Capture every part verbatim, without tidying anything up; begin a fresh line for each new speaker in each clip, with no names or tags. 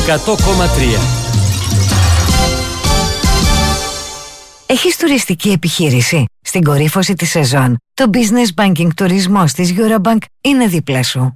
εκατό κόμμα τρία.
Έχεις τουριστική επιχείρηση? Στην κορύφωση της σεζόν, το Business Banking τουρισμός της Eurobank είναι δίπλα σου.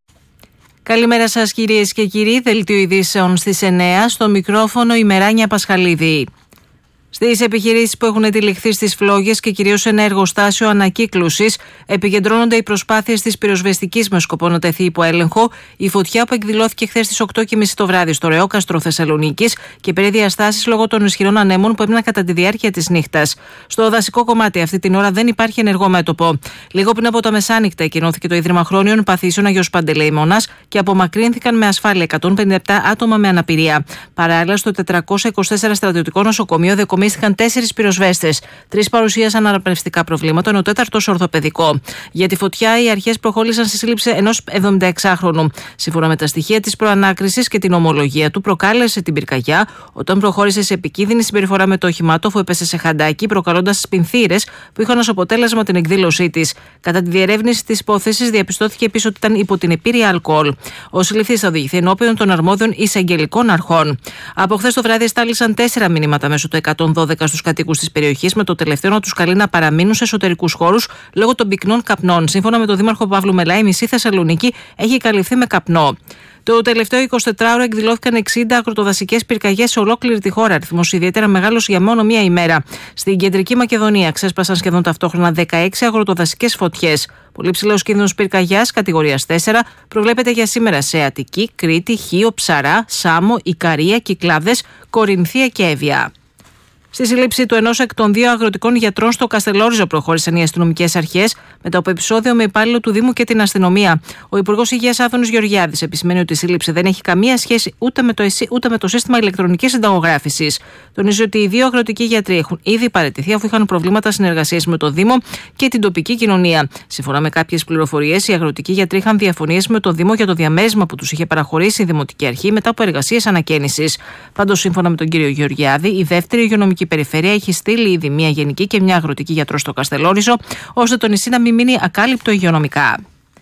Καλημέρα σας κυρίες και κύριοι, δελτίο ειδήσεων στις εννέα, στο μικρόφωνο η Μεράνια Πασχαλίδη. Στις επιχειρήσεις που έχουν τυλιχθεί στις φλόγες και κυρίως σε ένα εργοστάσιο ανακύκλωσης, επικεντρώνονται οι προσπάθειες της πυροσβεστικής με σκοπό να τεθεί υπό έλεγχο η φωτιά που εκδηλώθηκε χθες στις οκτώ και μισή το βράδυ στο Ρεόκαστρο Θεσσαλονίκης και πήρε διαστάσεις λόγω των ισχυρών ανέμων που έμειναν κατά τη διάρκεια της νύχτας. Στο δασικό κομμάτι αυτή την ώρα δεν υπάρχει ενεργό μέτωπο. Λίγο πριν από τα μεσάνυχτα εκκοινώθηκε το Ίδρυμα Χρόνιων Παθήσεων Αγιος Παντελεήμονας και απομακρύνθηκαν με ασφάλεια εκατόν πενήντα επτά άτομα με αναπηρία. Παράλληλα, στο τετρακόσια είκοσι τέσσερα στρατιωτικό νοσοκομείο δεκομίστηκαν τέσσερις πυροσβέστες. Τρεις παρουσίασαν αναπνευστικά προβλήματα, ενώ ο τέταρτος ορθοπαιδικό. Για τη φωτιά, οι αρχές προχώρησαν στη σύλληψη ενός εβδομηνταεξάχρονου. Σύμφωνα με τα στοιχεία της προανάκρισης και την ομολογία του, προκάλεσε την πυρκαγιά όταν προχώρησε σε επικίνδυνη συμπεριφορά με το όχημά του, αφού έπεσε σε χαντάκι, προκαλώντας σπινθήρες που είχαν ως αποτέλεσμα την εκδήλωσή της. Κατά τη διερεύνηση της υπόθεσης, διαπιστώθηκε επίσης ότι ήταν υπό την επίρρεια αλκοόλ. Ο συλληφθής θα οδηγηθεί ενώπιον των αρμόδιων εισαγγελικών αρχών. Από χθες το βράδυ στάλησαν τέσσερα μηνύματα μέσω του εκατόν δώδεκα στους κατοίκους της περιοχής, με το τελευταίο να τους καλεί να παραμείνουν σε εσωτερικούς χώρους λόγω των πυκνών καπνών. Σύμφωνα με τον Δήμαρχο Παύλου Μελά, η μισή Θεσσαλονίκη έχει καλυφθεί με καπνό. Το τελευταίο εικοσιτετράωρο εκδηλώθηκαν εξήντα αγροτοδασικές πυρκαγιές σε ολόκληρη τη χώρα, αριθμός ιδιαίτερα μεγάλος για μόνο μία ημέρα. Στην Κεντρική Μακεδονία ξέσπασαν σχεδόν ταυτόχρονα δεκαέξι αγροτοδασικές φωτιές. Πολύ ψηλός κίνδυνος πυρκαγιάς κατηγορίας τέσσερα προβλέπεται για σήμερα σε Αττική, Κρήτη, Χίο, Ψαρά, Σάμο, Ικαρία, Κυκλάδες, Κορινθία και Εύβοια. Στη σύλληψη του ενός εκ των δύο αγροτικών γιατρών στο Καστελόριζο προχώρησαν οι αστυνομικές αρχές μετά από επεισόδιο με υπάλληλο του Δήμου και την αστυνομία. Ο Υπουργός Υγείας Άδωνης Γεωργιάδης επισημαίνει ότι η σύλληψη δεν έχει καμία σχέση ούτε με το ΕΣΥ ούτε με το σύστημα ηλεκτρονικής συνταγογράφησης. Τονίζει ότι οι δύο αγροτικοί γιατροί έχουν ήδη παραιτηθεί αφού είχαν προβλήματα συνεργασίας με το Δήμο και την τοπική κοινωνία. Σύμφωνα με κάποιες πληροφορίες, οι αγροτικοί γιατροί είχαν διαφωνίες με το Δήμο για το διαμέρισμα που τους είχε παραχωρήσει η Δημοτική Αρχή μετά από εργασίες ανακαίνησης. Πάντως, σύμφωνα με τον κύριο Γεωργιάδη, η δεύτερη υγειονομική περιφέρεια έχει στείλει ήδη μία γενική και μια αγροτική γιατρό στο Καστελόριζο, ώστε το νησί να μην μείνει ακάλυπτο υγειονομικά.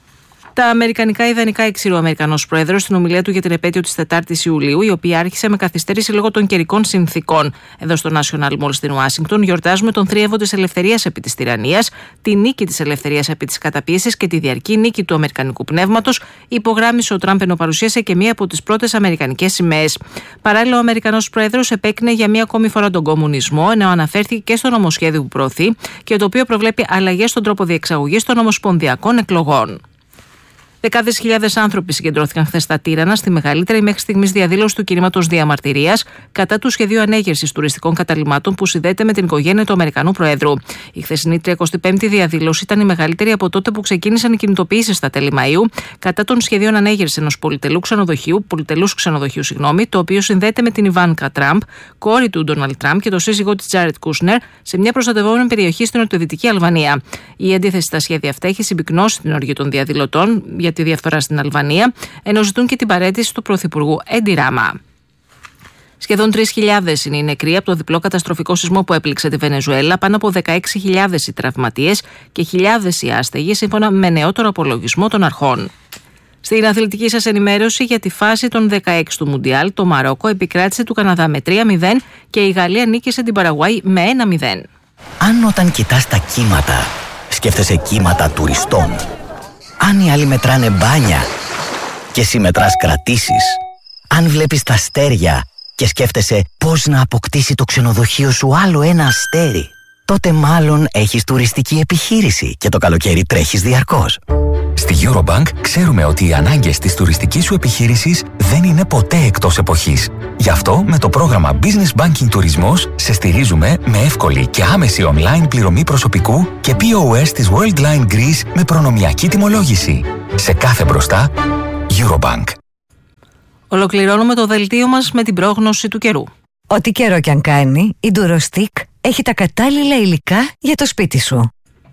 Τα αμερικανικά ιδανικά εξήρει ο Αμερικανός Πρόεδρος στην ομιλία του για την επέτειο της τετάρτης Ιουλίου, η οποία άρχισε με καθυστέρηση λόγω των καιρικών συνθήκων. Εδώ στο National Mall στην Ουάσιγκτον γιορτάζουμε τον θρίαβο της ελευθερίας επί της τυραννίας, τη νίκη της ελευθερίας επί της καταπίεσης και τη διαρκή νίκη του αμερικανικού πνεύματος, υπογράμμισε ο Τραμπ ενώ παρουσίασε και μία από τις πρώτες αμερικανικές σημαίες. Παράλληλα, ο Αμερικανός Πρόεδρος επέκρινε για μία ακόμη φορά τον κομμουνισμό, ενώ αναφέρθηκε και στο νομοσχέδιο που προωθεί και το οποίο προβλέπει αλλαγές στον τρόπο διεξαγωγής των ομοσπονδιακών εκλογών. Δεκάδες χιλιάδες άνθρωποι συγκεντρώθηκαν χθες στα Τύρανα στη μεγαλύτερη μέχρι στιγμής διαδήλωση του κινήματος διαμαρτυρίας κατά του σχεδίου ανέγερσης τουριστικών καταλυμάτων που συνδέεται με την οικογένεια του Αμερικανού Προέδρου. Η χθεσινή τριακοστή πέμπτη διαδήλωση ήταν η μεγαλύτερη από τότε που ξεκίνησαν οι κινητοποιήσεις στα τέλη Μαΐου κατά των σχεδίων ανέγερσης ενός πολυτελού ξενοδοχείου, πολυτελούς ξενοδοχείου, συγγνώμη, το οποίο συνδέεται με την Ιβάνκα Τραμπ, κόρη του Ντόναλντ Τραμπ και το σύζυγό της Τζάρετ Κούσνερ, σε μια προστατευόμενη περιοχή στην νοτιοδυτική Αλβανία. Η αντίθεση στα σχέδια αυτά έχει συμπυκνώσει την οργή των διαδηλωτών για τη διαφθορά στην Αλβανία, ενώ ζητούν και την παραίτηση του Πρωθυπουργού Έντι Ράμα. Σχεδόν τρεις χιλιάδες είναι οι νεκροί από το διπλό καταστροφικό σεισμό που έπληξε τη Βενεζουέλα, πάνω από δεκαέξι χιλιάδες οι τραυματίες και χιλιάδες οι άστεγοι, σύμφωνα με νεότερο απολογισμό των αρχών. Στην αθλητική σας ενημέρωση για τη φάση των δεκαέξι του Μουντιάλ, το Μαρόκο επικράτησε του Καναδά με τρία μηδέν και η Γαλλία νίκησε την Παραγουάη με ένα μηδέν.
Αν όταν κοιτάς τα κύματα, σκέφτεσαι κύματα τουριστών. Αν οι άλλοι μετράνε μπάνια και εσύ μετράς κρατήσεις. Αν βλέπεις τα αστέρια και σκέφτεσαι πώς να αποκτήσει το ξενοδοχείο σου άλλο ένα αστέρι, τότε μάλλον έχεις τουριστική επιχείρηση και το καλοκαίρι τρέχεις διαρκώς.
Στη Eurobank ξέρουμε ότι οι ανάγκες της τουριστικής σου επιχείρησης δεν είναι ποτέ εκτός εποχής. Γι' αυτό με το πρόγραμμα Business Banking Τουρισμός σε στηρίζουμε με εύκολη και άμεση online πληρωμή προσωπικού και πι ο ες της Worldline Greece με προνομιακή τιμολόγηση. Σε κάθε μπροστά, Eurobank.
Ολοκληρώνουμε το δελτίο μας με την πρόγνωση του καιρού.
Ό,τι καιρό κι αν κάνει, η Durostick έχει τα κατάλληλα υλικά για το σπίτι σου.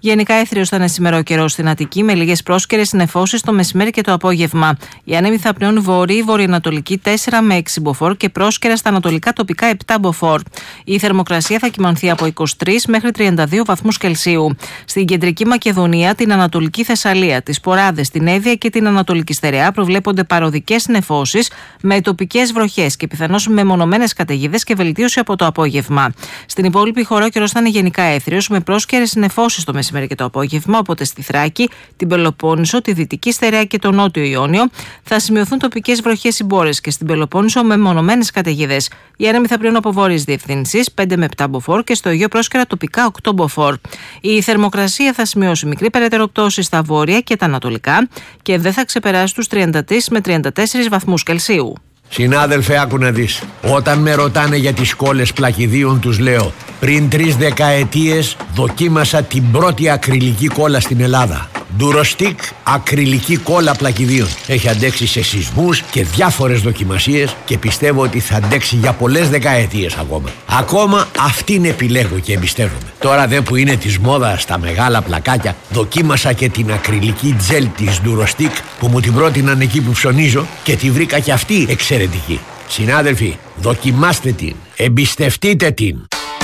Γενικά έθριος θα είναι σήμερα ο καιρός στην Αττική, με λίγες πρόσκαιρες νεφώσεις το μεσημέρι και το απόγευμα. Οι άνεμοι θα πνέουν βορρή-βορειοανατολική τέσσερα με έξι μποφόρ και πρόσκαιρα στα ανατολικά τοπικά επτά μποφόρ. Η θερμοκρασία θα κυμανθεί από είκοσι τρεις μέχρι τριάντα δύο βαθμούς Κελσίου. Στην κεντρική Μακεδονία, την Ανατολική Θεσσαλία, τις Ποράδες, την Εύβοια και την Ανατολική Στερεά προβλέπονται παροδικές νεφώσεις με τοπικές βροχές και πιθανώς μεμονωμένες καταιγίδες και βελτίωση από το απόγευμα. Στην υπόλοιπη χώρα ο καιρός θα είναι γενικά έθριος με πρόσκαιρες νεφώσεις το μεσημέρι και το απόγευμα, οπότε στη Θράκη, την Πελοπόννησο, τη Δυτική Στερεά και το Νότιο Ιόνιο θα σημειωθούν τοπικές βροχές συμπόρες και στην Πελοπόννησο μεμονωμένες καταιγίδες. Οι άνεμοι θα πλέουν από βόρειες διευθύνσεις πέντε με επτά μποφόρ και στο Αιγαίο πρόσκαιρα τοπικά οκτώ μποφόρ. Η θερμοκρασία θα σημειώσει μικρή περαιτέρω πτώση στα βόρεια και τα ανατολικά και δεν θα ξεπεράσει τους τριάντα τρία με τριάντα τέσσερα βαθμούς Κελσίου.
Συνάδελφε, άκου να δεις. Όταν με ρωτάνε για τις κόλλες πλακιδίων, τους λέω: πριν τρεις δεκαετίες δοκίμασα την πρώτη ακριλική κόλλα στην Ελλάδα. Durostic ακριλική κόλλα πλακιδίων. Έχει αντέξει σε σεισμούς και διάφορες δοκιμασίες και πιστεύω ότι θα αντέξει για πολλές δεκαετίες ακόμα. Ακόμα αυτήν επιλέγω και εμπιστεύομαι. Τώρα δε που είναι της μόδας τα μεγάλα πλακάκια, δοκίμασα και την ακριλική τζέλ της Durostic που μου την πρότειναν εκεί που ψωνίζω και τη βρήκα και αυτή εξαιρετική. Συνάδελφοι, δοκιμάστε την, εμπιστευτείτε την.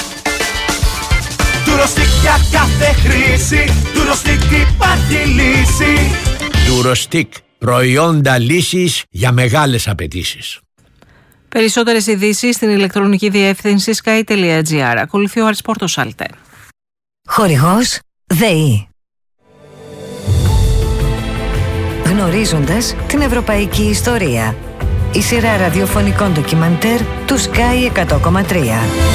Durostic για κάθε χρήση, Durostic υπάρχει λύση.
Durostic, προϊόντα λύσης για μεγάλες απαιτήσεις.
Περισσότερες ειδήσεις στην ηλεκτρονική διεύθυνση sky τελεία gr. Ακολουθεί ο Άρης Πορτοσάλτε.
Χορηγός ΔΕΗ. Γνωρίζοντας την ευρωπαϊκή ιστορία. Η σειρά ραδιοφωνικών ντοκιμαντέρ του Sky εκατό κόμμα τρία.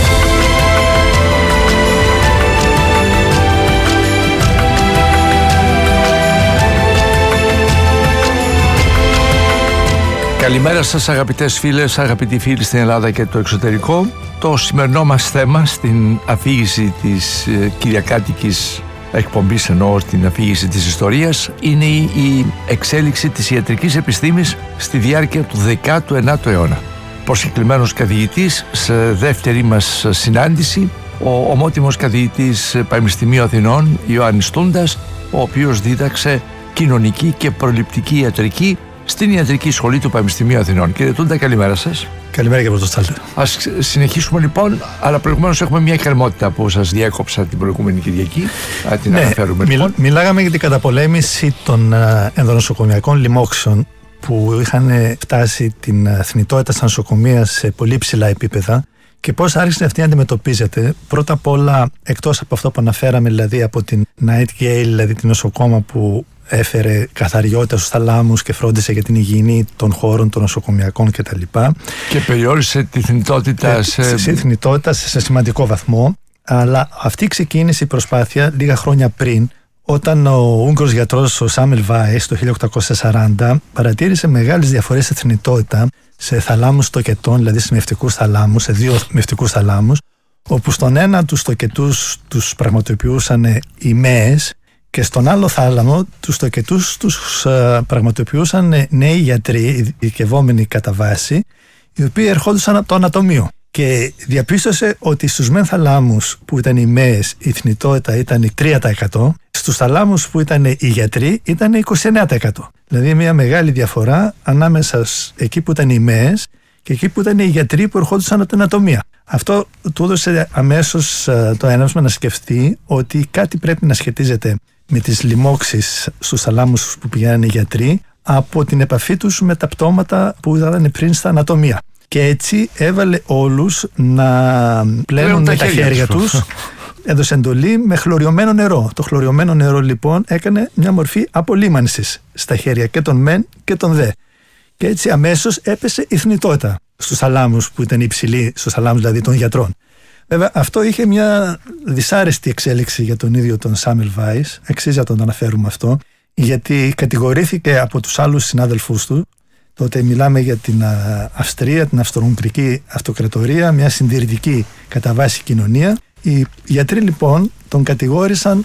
Καλημέρα σας αγαπητές φίλες, αγαπητοί φίλοι στην Ελλάδα και το εξωτερικό. Το σημερινό μας θέμα στην αφήγηση της ε, κυριακάτικης εκπομπής, εννοώ στην αφήγηση της ιστορίας, είναι η εξέλιξη της ιατρικής επιστήμης στη διάρκεια του δέκατου ενάτου αιώνα. Προσκεκλημένος καθηγητής σε δεύτερη μας συνάντηση, ο ομότιμος καθηγητής Πανεπιστημίου Αθηνών Ιωάννης Τούντας, ο οποίος δίδαξε κοινωνική και προληπτική ιατρική στην Ιατρική Σχολή του Πανεπιστημίου Αθηνών. Κύριε Τούντα, καλημέρα σας.
Καλημέρα και Πορτοσάλτε.
Ας συνεχίσουμε λοιπόν, αλλά προηγουμένως έχουμε μια εκκρεμότητα που σας διέκοψα την προηγούμενη Κυριακή. Α, την
ναι,
αναφέρουμε
μιλ,
λοιπόν.
Μιλάγαμε για την καταπολέμηση των uh, ενδονοσοκομιακών λοιμόξεων που είχαν φτάσει την θνητότητα στα νοσοκομεία σε πολύ ψηλά επίπεδα και πώς άρχισε αυτή να αντιμετωπίζεται. Πρώτα απ' όλα, εκτός από αυτό που αναφέραμε, δηλαδή από την Nightingale, δηλαδή την νοσοκόμα που έφερε καθαριότητα στους θαλάμους και φρόντισε για την υγιεινή των χώρων των νοσοκομιακών κτλ.
Και περιόρισε τη θνητότητα σε...
σε θνητότητα σε σημαντικό βαθμό. Αλλά αυτή ξεκίνησε η προσπάθεια λίγα χρόνια πριν, όταν ο Ούγγρος γιατρός ο Σάμελ Βάις το χίλια οκτακόσια σαράντα παρατήρησε μεγάλες διαφορές σε θνητότητα σε θαλάμους τοκετών, δηλαδή σε μυευτικούς θαλάμους, σε δύο μυευτικούς θαλάμους, όπου στον ένα τους τοκετούς τους πραγματοποιούσαν οι ΜΕΕΣ και στον άλλο θάλαμο τους τοκετούς τους uh, πραγματοποιούσαν νέοι γιατροί, ειδικευόμενοι κατά βάση, οι οποίοι ερχόντουσαν από το ανατομείο. Και διαπίστωσε ότι στους μεν θαλάμους που ήταν οι ΜΕΕΣ η θνητότητα ήταν τρία τοις εκατό, στους θαλάμους που ήταν οι γιατροί ήταν είκοσι εννέα τοις εκατό. Δηλαδή μια μεγάλη διαφορά ανάμεσα εκεί που ήταν οι ΜΕΕΣ και εκεί που ήταν οι γιατροί που ερχόντουσαν από την ανατομία. Αυτό του έδωσε αμέσως uh, το έναυσμα να σκεφτεί ότι κάτι πρέπει να σχετίζεται με τις λοιμώξεις στους θαλάμους που πηγαίνανε οι γιατροί από την επαφή τους με τα πτώματα που ήταν πριν στα ανατομία. Και έτσι έβαλε όλους να πλένουν τα, τα χέρια τους, έδωσε εντολή με χλωριωμένο νερό. Το χλωριωμένο νερό λοιπόν έκανε μια μορφή απολύμανσης στα χέρια και των μεν και των δε. Και έτσι αμέσως έπεσε η θνητότητα στους θαλάμους που ήταν υψηλή, στους θαλάμους δηλαδή των γιατρών. Βέβαια, αυτό είχε μια δυσάρεστη εξέλιξη για τον ίδιο τον Σάμελ Βάις, αξίζει να τον αναφέρουμε αυτό, γιατί κατηγορήθηκε από τους άλλους συνάδελφούς του. Τότε μιλάμε για την Αυστρία, την Αυστρο-Ουγγρική Αυτοκρατορία, μια συντηρητική κατά βάση κοινωνία. Οι γιατροί λοιπόν τον κατηγόρησαν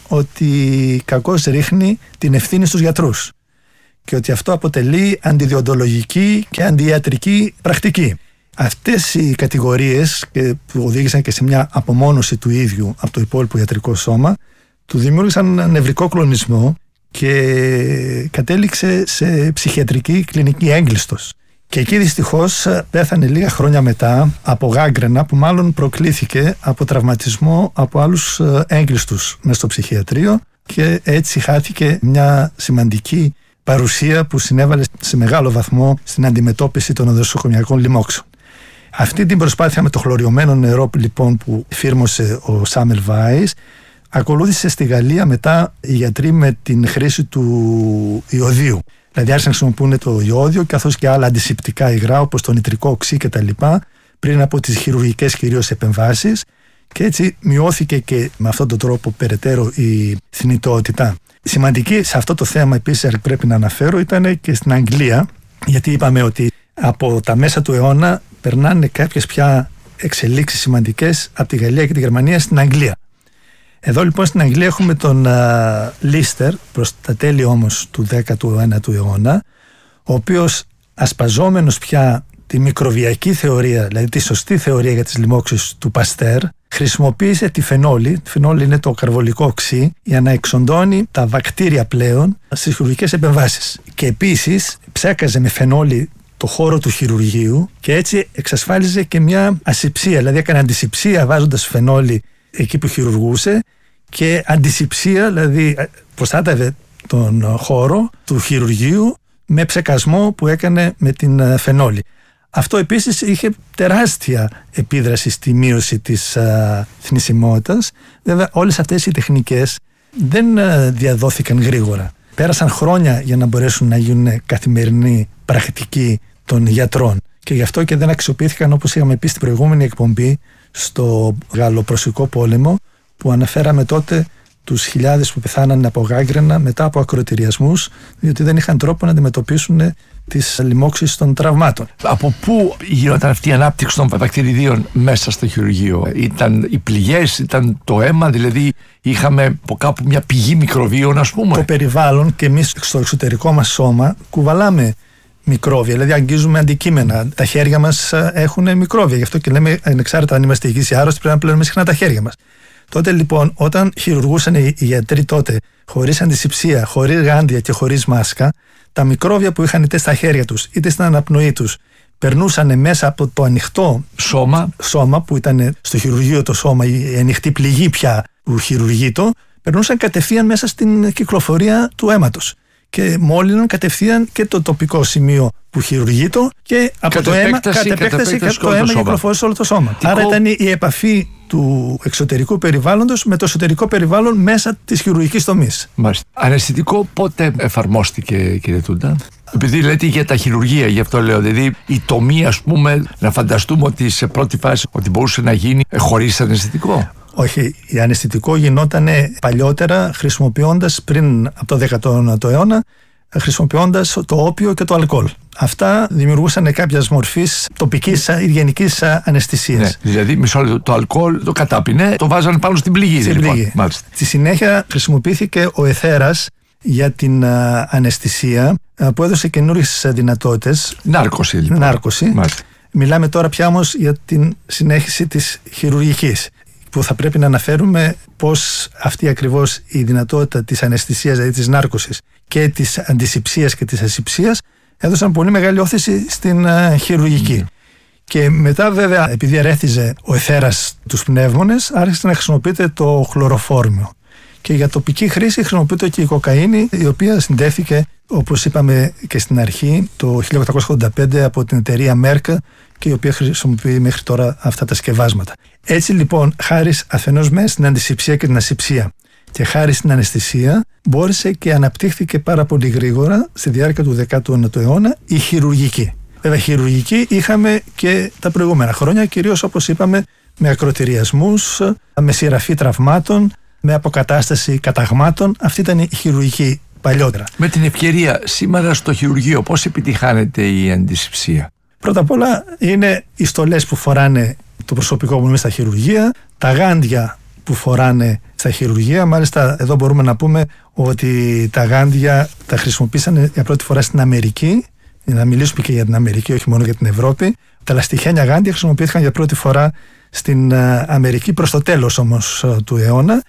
ότι κακώς ρίχνει την ευθύνη στους γιατρούς και ότι αυτό αποτελεί αντιδιοντολογική και αντιιατρική πρακτική. Αυτές οι κατηγορίες που οδήγησαν και σε μια απομόνωση του ίδιου από το υπόλοιπο ιατρικό σώμα του δημιούργησαν νευρικό κλονισμό και κατέληξε σε ψυχιατρική κλινική έγκλειστος. Και εκεί δυστυχώς πέθανε λίγα χρόνια μετά από γάγκρενα που μάλλον προκλήθηκε από τραυματισμό από άλλους έγκλειστους μες στο ψυχιατρίο, και έτσι χάθηκε μια σημαντική παρουσία που συνέβαλε σε μεγάλο βαθμό στην αντιμετώπιση των νοσοκομιακών λοιμόξεων. Αυτή την προσπάθεια με το χλωριωμένο νερό λοιπόν που φύρμωσε ο Σάμελ Βάις ακολούθησε στη Γαλλία μετά οι γιατροί με την χρήση του ιωδίου. Δηλαδή άρχισαν να χρησιμοποιούν το ιώδιο καθώς και άλλα αντισηπτικά υγρά όπως το νητρικό οξύ κτλ. Πριν από τις χειρουργικές κυρίως επεμβάσεις, και έτσι μειώθηκε και με αυτόν τον τρόπο περαιτέρω η θνητότητα. Σημαντική σε αυτό το θέμα επίσης πρέπει να αναφέρω ήταν και στην Αγγλία, γιατί είπαμε ότι από τα μέσα του αιώνα περνάνε κάποιες πια εξελίξεις σημαντικές από τη Γαλλία και τη Γερμανία στην Αγγλία. Εδώ λοιπόν στην Αγγλία έχουμε τον Λίστερ προς τα τέλη όμως του δέκατου ένατου αιώνα, ο οποίος ασπαζόμενος πια τη μικροβιακή θεωρία, δηλαδή τη σωστή θεωρία για τις λοιμώξεις του Παστέρ, χρησιμοποίησε τη φενόλη. Τη φενόλη είναι το καρβολικό οξύ, για να εξοντώνει τα βακτήρια πλέον στις χειρουργικές επεμβάσεις. Και επίσης ψέκαζε με φενόλη το χώρο του χειρουργείου και έτσι εξασφάλιζε και μια ασυψία, δηλαδή έκανε αντισυψία βάζοντας φενόλη εκεί που χειρουργούσε, και αντισυψία, δηλαδή προστάτευε τον χώρο του χειρουργείου με ψεκασμό που έκανε με την φενόλη. Αυτό επίσης είχε τεράστια επίδραση στη μείωση της α, θνησιμότητας. Βέβαια όλες αυτές οι τεχνικές δεν α, διαδόθηκαν γρήγορα. Πέρασαν χρόνια για να μπορέσουν να γίνουν καθημερινή πρακτική των γιατρών, και γι' αυτό και δεν αξιοποιήθηκαν, όπως είχαμε πει στην προηγούμενη εκπομπή, στο Γαλλοπρωσικό πόλεμο, που αναφέραμε τότε τους χιλιάδες που πεθάνανε από γάγκρενα μετά από ακροτηριασμούς, διότι δεν είχαν τρόπο να αντιμετωπίσουν τις λοιμώξεις των τραυμάτων.
Από πού γινόταν αυτή η ανάπτυξη των βακτηριδίων μέσα στο χειρουργείο? Ήταν οι πληγές, ήταν το αίμα, δηλαδή είχαμε από κάπου μια πηγή μικροβίων, ας πούμε?
Το περιβάλλον, και εμείς στο εξωτερικό μας σώμα κουβαλάμε μικρόβια, δηλαδή αγγίζουμε αντικείμενα. Τα χέρια μας έχουν μικρόβια, γι' αυτό και λέμε ανεξάρτητα αν είμαστε υγιείς ή άρρωστοι πρέπει να πλένουμε συχνά τα χέρια μας. Τότε λοιπόν, όταν χειρουργούσαν οι γιατροί τότε, χωρίς αντισηψία, χωρίς γάντια και χωρίς μάσκα, τα μικρόβια που είχαν είτε στα χέρια τους είτε στην αναπνοή τους περνούσαν μέσα από το ανοιχτό
σώμα,
σώμα που ήταν στο χειρουργείο το σώμα, η ανοιχτή πληγή πια που χειρουργείτο, περνούσαν κατευθείαν μέσα στην κυκλοφορία του αίματος και μόλυναν κατευθείαν και το τοπικό σημείο που χειρουργείτο, και από
κατ'
το αίμα,
επέκταση,
κατ' επέκταση,
κατ'
το αίμα κυκλοφορούσε όλο το σώμα. Τι Άρα κο... ήταν η επαφή του εξωτερικού περιβάλλοντος με το εσωτερικό περιβάλλον μέσα της χειρουργικής τομής.
Μάλιστα. Αναισθητικό πότε εφαρμόστηκε, κύριε Τούντα? Επειδή λέτε για τα χειρουργία, γι' αυτό λέω. Δηλαδή η τομή, ας πούμε, να φανταστούμε ότι σε πρώτη φάση ότι μπορούσε να γίνει χωρίς αναισθητικό.
Όχι, η αναισθητικό γινόταν παλιότερα χρησιμοποιώντας, πριν από το δέκατο ένατο αιώνα, χρησιμοποιώντας το όπιο και το αλκοόλ. Αυτά δημιουργούσαν κάποιας μορφής τοπικής ή γενικής αναισθησίας.
Ναι, δηλαδή μισό λεπτό, το αλκοόλ το κατάπινε, το βάζανε πάνω στην πληγή.
Στην
λοιπόν.
πληγή. Στη συνέχεια χρησιμοποιήθηκε ο εθέρας για την α, αναισθησία, α, που έδωσε καινούριες δυνατότητες.
Νάρκωση λοιπόν.
Νάρκωση.
Μάλιστα.
Μιλάμε τώρα πια όμως για την συνέχιση της χειρουργικής, που θα πρέπει να αναφέρουμε πως αυτή ακριβώς η δυνατότητα της αναισθησίας, δηλαδή της νάρκωσης και της αντισηψίας και της ασηψίας, έδωσαν πολύ μεγάλη όθηση στην uh, χειρουργική. Mm. Και μετά βέβαια, επειδή ερέθιζε ο εθέρας τους πνεύμονες, άρχισε να χρησιμοποιείται το χλωροφόρμιο. Και για τοπική χρήση χρησιμοποιείται και η κοκαίνη, η οποία συντέθηκε, όπως είπαμε και στην αρχή, το χίλια οκτακόσια ογδόντα πέντε από την εταιρεία Merck, και η οποία χρησιμοποιεί μέχρι τώρα αυτά τα σκευάσματα. Έτσι λοιπόν, χάρη αφενός μέσα στην αντισηψία και την ασηψία και χάρη στην αναισθησία, μπόρεσε και αναπτύχθηκε πάρα πολύ γρήγορα στη διάρκεια του δέκατου ένατου αιώνα η χειρουργική. Βέβαια, χειρουργική είχαμε και τα προηγούμενα χρόνια, κυρίως όπως είπαμε, με ακροτηριασμούς, με σειραφή τραυμάτων, με αποκατάσταση καταγμάτων. Αυτή ήταν η χειρουργική παλιότερα.
Με την ευκαιρία, σήμερα στο χειρουργείο πώς επιτυχάνεται η αντισηψία?
Πρώτα απ' όλα είναι οι στολές που φοράνε το προσωπικό που είναι στα χειρουργεία, τα γάντια που φοράνε στα χειρουργεία. Μάλιστα εδώ μπορούμε να πούμε ότι τα γάντια τα χρησιμοποίησαν για πρώτη φορά στην Αμερική, για να μιλήσουμε και για την Αμερική, όχι μόνο για την Ευρώπη. Τα λαστιχένια γάντια χρησιμοποιήθηκαν για πρώτη φορά στην Αμερική προς το τέλος όμως του αιώνα,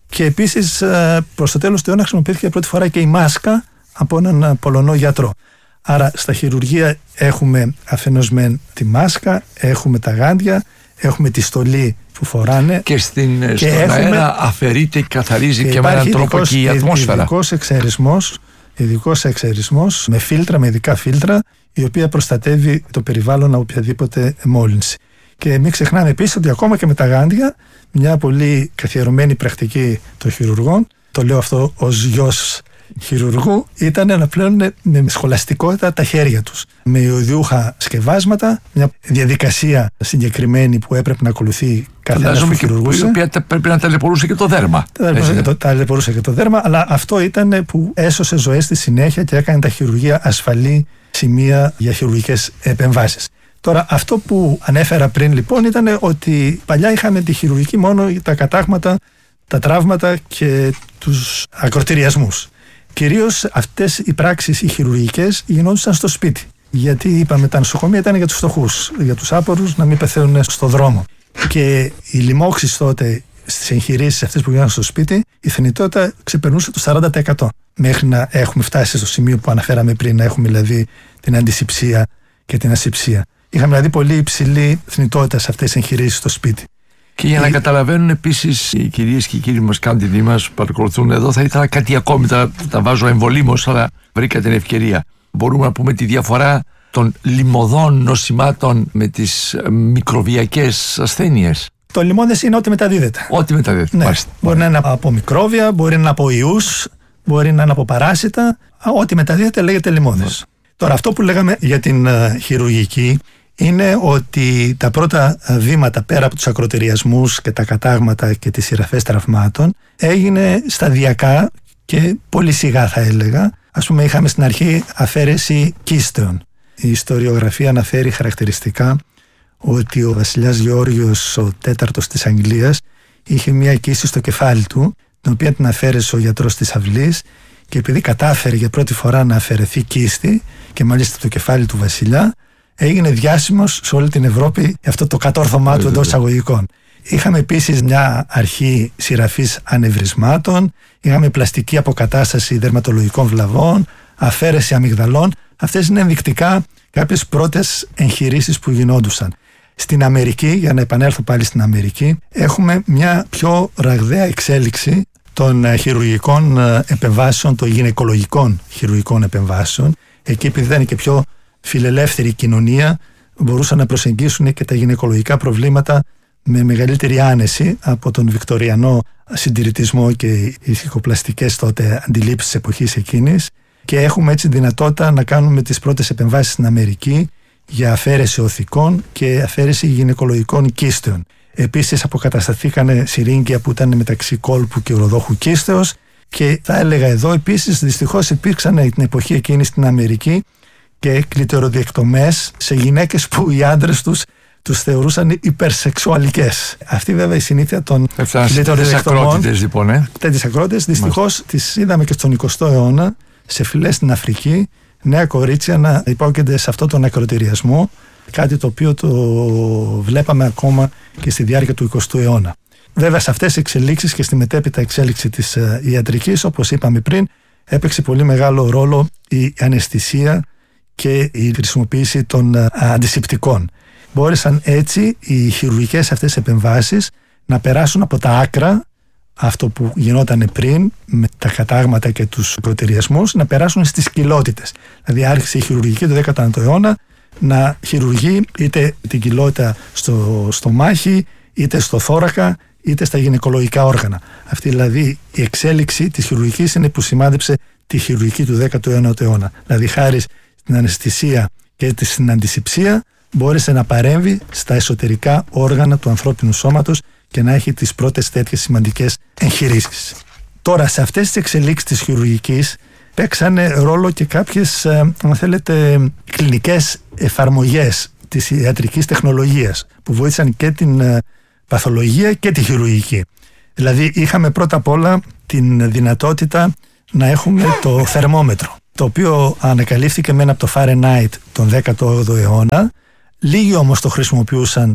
Και επίσης προς το τέλος του αιώνα χρησιμοποιήθηκε πρώτη φορά και η μάσκα από έναν Πολωνό γιατρό. Άρα στα χειρουργεία έχουμε αφενός μεν τη μάσκα, έχουμε τα γάντια, έχουμε τη στολή που φοράνε.
Και, στην,
και
στον
έχουμε,
αέρα αφαιρείται και καθαρίζει και, και με έναν τρόπο
ειδικός,
και η ατμόσφαιρα.
Ειδικός εξαιρισμός, ειδικός εξαιρισμός με φίλτρα, με ειδικά φίλτρα, η οποία προστατεύει το περιβάλλον από οποιαδήποτε μόλυνση. Και μην ξεχνάμε επίσης ότι ακόμα και με τα γάντια, μια πολύ καθιερωμένη πρακτική των χειρουργών, το λέω αυτό ως γιος χειρουργού, ήταν να πλένουν με σχολαστικότητα τα χέρια τους. Με ιωδιούχα σκευάσματα, μια διαδικασία συγκεκριμένη που έπρεπε να ακολουθεί κάθε ένας που χειρουργούσε.
Η οποία πρέπει να ταλαιπωρούσε και το δέρμα.
Ταλαιπωρούσε και το δέρμα, αλλά αυτό ήταν που έσωσε ζωές στη συνέχεια και έκανε τα χειρουργεία ασφαλή σημεία για χειρουργικές επεμβάσεις. Τώρα, αυτό που ανέφερα πριν λοιπόν ήταν ότι παλιά είχαμε τη χειρουργική μόνο τα κατάγματα, τα τραύματα και τους ακροτηριασμούς. Κυρίως αυτές οι πράξεις οι χειρουργικές γινόντουσαν στο σπίτι. Γιατί είπαμε τα νοσοκομεία ήταν για τους φτωχούς, για τους άπορους να μην πεθαίνουν στο δρόμο. Και οι λοιμώξεις τότε στις εγχειρήσεις αυτές που γίνονταν στο σπίτι, η θνητότητα ξεπερνούσε το σαράντα τοις εκατό. Μέχρι να έχουμε φτάσει στο σημείο που αναφέραμε πριν, να έχουμε δηλαδή την αντισηψία και την ασηψία. Είχαμε δηλαδή πολύ υψηλή θνητότητα σε αυτές τις εγχειρήσεις στο σπίτι.
Και για να η... καταλαβαίνουν επίσης οι κυρίες και οι κύριοι μας κάνουν τη δική μας που παρακολουθούν εδώ, θα ήθελα κάτι ακόμη, τα, τα βάζω εμβολήμως, αλλά βρήκα την ευκαιρία. Μπορούμε να πούμε τη διαφορά των λιμωδών νοσημάτων με τις μικροβιακές ασθένειες.
Το λιμώδες είναι ό,τι μεταδίδεται.
Ό,τι μεταδίδεται.
Ναι. Μπορεί να είναι από μικρόβια, μπορεί να είναι από ιούς, μπορεί να είναι από παράσιτα. Ό,τι μεταδίδεται λέγεται λιμώδες. Ναι. Τώρα, αυτό που λέγαμε για την uh, χειρουργική είναι ότι τα πρώτα βήματα πέρα από τους ακροτηριασμούς και τα κατάγματα και τις σειραφές τραυμάτων έγινε σταδιακά και πολύ σιγά θα έλεγα. Ας πούμε είχαμε στην αρχή αφαίρεση κίστεων. Η ιστοριογραφία αναφέρει χαρακτηριστικά ότι ο βασιλιάς Γεώργιος ο τέταρτος της Αγγλίας είχε μια κίστη στο κεφάλι του, την οποία την αφαίρεσε ο γιατρός της αυλής, και επειδή κατάφερε για πρώτη φορά να αφαιρεθεί κίστη και μάλιστα το κεφάλι του βασιλιά, έγινε διάσημος σε όλη την Ευρώπη για αυτό το κατόρθωμά του εντός εισαγωγικών. Είχαμε επίσης μια αρχή σειραφής ανευρισμάτων, είχαμε πλαστική αποκατάσταση δερματολογικών βλαβών, αφαίρεση αμυγδαλών. Αυτές είναι ενδεικτικά κάποιες πρώτες εγχειρήσεις που γινόντουσαν. Στην Αμερική, για να επανέλθω πάλι στην Αμερική, έχουμε μια πιο ραγδαία εξέλιξη των χειρουργικών επεμβάσεων, των γυναικολογικών χειρουργικών επεμβάσεων. Εκεί, επειδή ήταν και πιο φιλελεύθερη κοινωνία, μπορούσαν να προσεγγίσουν και τα γυναικολογικά προβλήματα με μεγαλύτερη άνεση από τον βικτοριανό συντηρητισμό και οι ηθικοπλαστικές τότε αντιλήψεις της εποχής εκείνης, και έχουμε έτσι δυνατότητα να κάνουμε τις πρώτες επεμβάσεις στην Αμερική για αφαίρεση οθικών και αφαίρεση γυναικολογικών κίστεων. Επίσης αποκατασταθήκαν συρίγγια που ήταν μεταξύ κόλπου και ουροδόχου κίστεως, και θα έλεγα εδώ επίσης δυστυχώς υπήρξαν την εποχή εκείνη στην Αμερική και κλιτεροδιεκτομές σε γυναίκες που οι άντρες τους τους θεωρούσαν υπερσεξουαλικές. Αυτή βέβαια η συνήθεια των κλιτεροδιεκτομών,
λοιπόν, ε?
τέτοιες ακρότητες, δυστυχώς τις είδαμε και στον εικοστό αιώνα σε φυλές στην Αφρική, νέα κορίτσια να υπόκεινται σε αυτόν τον ακροτηριασμό, κάτι το οποίο το βλέπαμε ακόμα και στη διάρκεια του εικοστού αιώνα. Βέβαια σε αυτές τις εξελίξεις και στη μετέπειτα εξέλιξη της ιατρικής, όπως είπαμε πριν, έπαιξε πολύ μεγάλο ρόλο η αναισθησία και η χρησιμοποίηση των αντισηπτικών. Μπόρεσαν έτσι οι χειρουργικές αυτές επεμβάσεις να περάσουν από τα άκρα, αυτό που γινόταν πριν με τα κατάγματα και τους ακροτηριασμούς, να περάσουν στις κοιλότητες. Δηλαδή άρχισε η χειρουργική του δέκατου αιώνα να χειρουργεί είτε την κοιλότητα στο στομάχι, είτε στο θώρακα, είτε στα γυναικολογικά όργανα. Αυτή δηλαδή η εξέλιξη της χειρουργικής είναι που σημάδεψε τη χειρουργική του δέκατου ένατου αιώνα. Δηλαδή χάρη στην αναισθησία και στην αντισηψία μπόρεσε να παρέμβει στα εσωτερικά όργανα του ανθρώπινου σώματος και να έχει τις πρώτες τέτοιες σημαντικές εγχειρήσεις. Τώρα σε αυτές τις εξελίξεις της χειρουργικής παίξανε ρόλο και κάποιες, αν θέλετε, κλινικές εφαρμογές της ιατρικής τεχνολογίας που βοήθησαν και την παθολογία και τη χειρουργική. Δηλαδή είχαμε πρώτα απ' όλα την δυνατότητα να έχουμε το θερμόμετρο, το οποίο ανακαλύφθηκε μεν από το Fahrenheit τον δέκατο όγδοο αιώνα. Λίγοι όμως το χρησιμοποιούσαν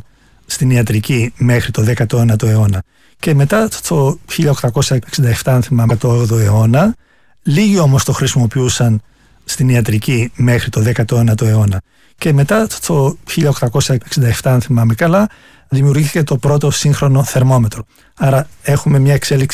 στην ιατρική μέχρι το δέκατο ένατο αιώνα. Και μετά το χίλια οκτακόσια εξήντα επτά, αν θυμάμαι, το όγδοο αιώνα, λίγοι όμως το χρησιμοποιούσαν στην ιατρική μέχρι το δέκατο ένατο αιώνα. Και μετά το χίλια οκτακόσια εξήντα επτά, αν θυμάμαι καλά, δημιουργήθηκε το πρώτο σύγχρονο θερμόμετρο. Άρα έχουμε μια εξέλιξη